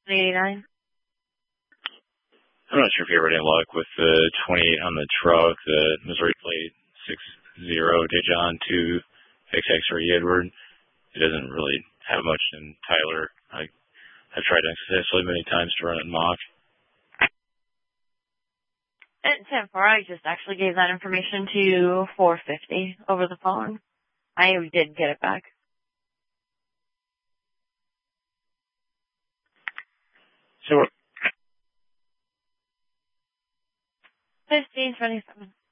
89. I'm not sure if you ever had any luck with the 28 on the truck, the Missouri plate 60 Dejon 2 XX3 Edward. It doesn't really have much in Tyler. I've tried unsuccessfully many times to run it in mock. At 10-4, I just actually gave that information to 450 over the phone. I did get it back. 1527.